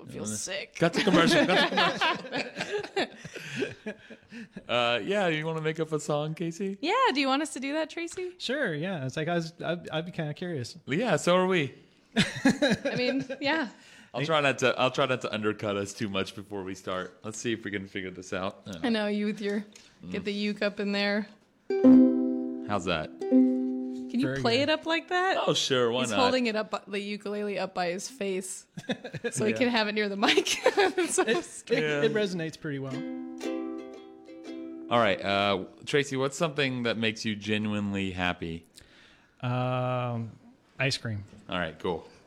feels sick. Got the commercial. Yeah, you want to make up a song, Casey? Yeah, do you want us to do that, Tracy? Sure, yeah. It's like I'd be kind of curious. Yeah, so are we. I mean, yeah. I'll try not to undercut us too much before we start. Let's see if we can figure this out. I know, you with your, get the uke up in there. How's that? Can you Very play good. it up like that? Oh, sure, why He's not? holding it up, the ukulele up by his face, so he can have it near the mic. So scary. It resonates pretty well. All right, Tracy, what's something that makes you genuinely happy? Ice cream. All right, cool.